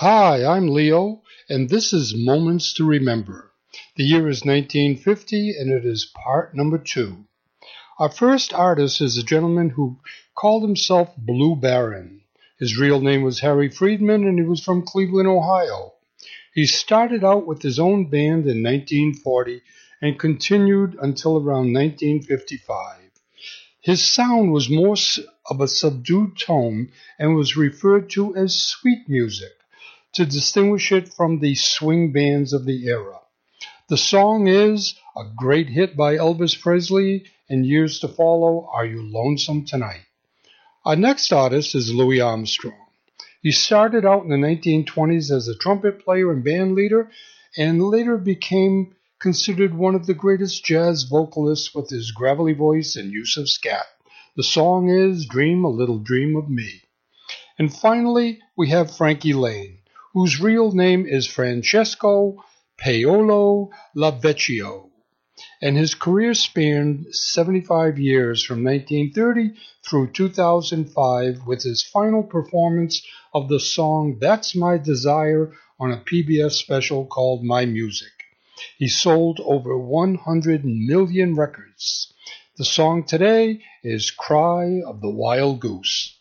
Hi, I'm Leo, and this is Moments to Remember. The year is 1950, and it is part number 2. Our first artist is a gentleman who called himself Blue Baron. His real name was Harry Friedman, and he was from Cleveland, Ohio. He started out with his own band in 1940 and continued until around 1955. His sound was more of a subdued tone and was referred to as sweet music to distinguish it from the swing bands of the era. The song is a great hit by Elvis Presley and years to follow, Are You Lonesome Tonight? Our next artist is Louis Armstrong. He started out in the 1920s as a trumpet player and band leader and later became considered one of the greatest jazz vocalists with his gravelly voice and use of scat. The song is Dream a Little Dream of Me. And finally, we have Frankie Laine, whose real name is Francesco Paolo Lavecchio, and his career spanned 75 years from 1930 through 2005 with his final performance of the song That's My Desire on a PBS special called My Music. He sold over 100 million records. The song today is Cry of the Wild Goose.